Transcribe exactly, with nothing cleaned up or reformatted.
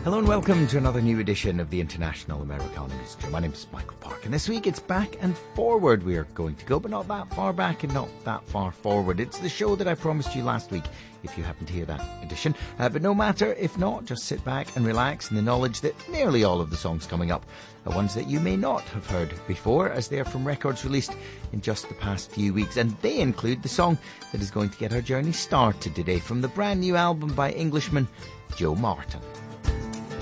Hello and welcome to another new edition of the International Americana Music Show. My name is Michael Park, and this week it's back and forward we are going to go, but not that far back and not that far forward. It's the show that I promised you last week, if you happen to hear that edition. Uh, but no matter, if not, just sit back and relax in the knowledge that nearly all of the songs coming up are ones that you may not have heard before, as they are from records released in just the past few weeks. And they include the song that is going to get our journey started today from the brand new album by Englishman Joe Martin.